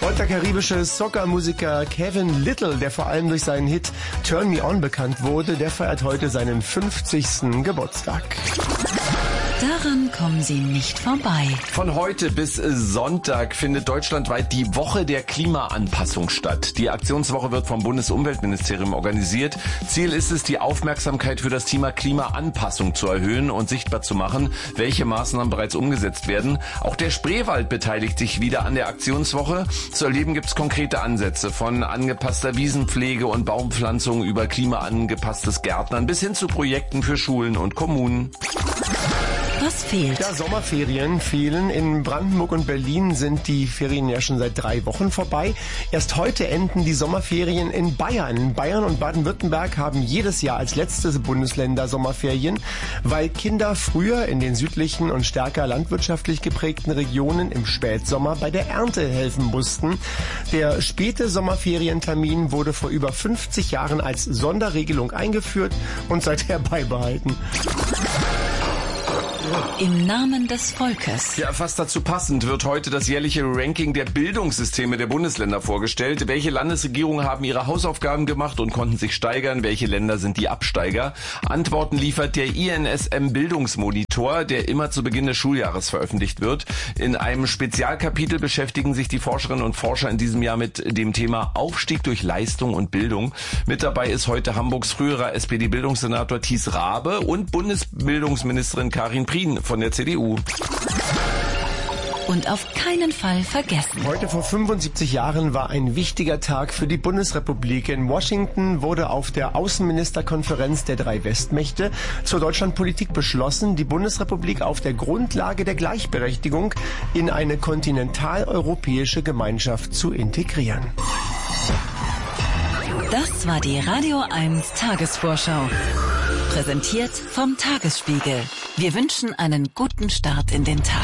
Und der karibische Soca-Musiker Kevin Little, der vor allem durch seinen Hit Turn Me On bekannt wurde, der feiert heute seinen 50. Geburtstag. Daran kommen Sie nicht vorbei. Von heute bis Sonntag findet deutschlandweit die Woche der Klimaanpassung statt. Die Aktionswoche wird vom Bundesumweltministerium organisiert. Ziel ist es, die Aufmerksamkeit für das Thema Klimaanpassung zu erhöhen und sichtbar zu machen, welche Maßnahmen bereits umgesetzt werden. Auch der Spreewald beteiligt sich wieder an der Aktionswoche. Zu erleben gibt es konkrete Ansätze von angepasster Wiesenpflege und Baumpflanzung über klimaangepasstes Gärtnern bis hin zu Projekten für Schulen und Kommunen. Was fehlt? Ja, Sommerferien fehlen. In Brandenburg und Berlin sind die Ferien ja schon seit 3 Wochen vorbei. Erst heute enden die Sommerferien in Bayern. Bayern und Baden-Württemberg haben jedes Jahr als letztes Bundesländer Sommerferien, weil Kinder früher in den südlichen und stärker landwirtschaftlich geprägten Regionen im Spätsommer bei der Ernte helfen mussten. Der späte Sommerferientermin wurde vor über 50 Jahren als Sonderregelung eingeführt und seither beibehalten. Im Namen des Volkes. Ja, fast dazu passend wird heute das jährliche Ranking der Bildungssysteme der Bundesländer vorgestellt. Welche Landesregierungen haben ihre Hausaufgaben gemacht und konnten sich steigern? Welche Länder sind die Absteiger? Antworten liefert der INSM Bildungsmonitor, der immer zu Beginn des Schuljahres veröffentlicht wird. In einem Spezialkapitel beschäftigen sich die Forscherinnen und Forscher in diesem Jahr mit dem Thema Aufstieg durch Leistung und Bildung. Mit dabei ist heute Hamburgs früherer SPD-Bildungssenator Thies Rabe und Bundesbildungsministerin Karin Prien von der CDU. Und auf keinen Fall vergessen. Heute vor 75 Jahren war ein wichtiger Tag für die Bundesrepublik. In Washington wurde auf der Außenministerkonferenz der 3 Westmächte zur Deutschlandpolitik beschlossen, die Bundesrepublik auf der Grundlage der Gleichberechtigung in eine kontinentaleuropäische Gemeinschaft zu integrieren. Das war die Radio 1 Tagesvorschau. Präsentiert vom Tagesspiegel. Wir wünschen einen guten Start in den Tag.